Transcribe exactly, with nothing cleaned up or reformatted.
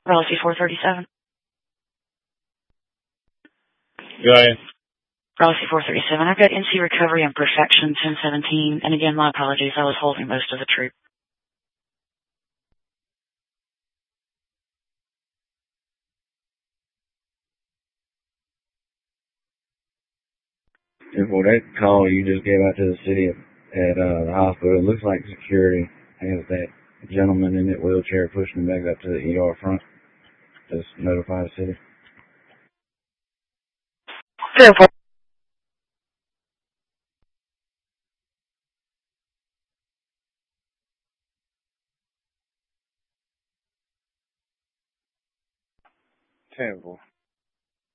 Raleigh four thirty-seven. Go ahead. Raleigh four thirty-seven. I've got N C Recovery and Perfection ten seventeen. And again, my apologies. I was holding most of the troop. If well, that call you just gave out to the city at, at uh, the hospital, it looks like security has that gentleman in that wheelchair pushing him back up to the E R front. Just notify the city. Airport. Terrible.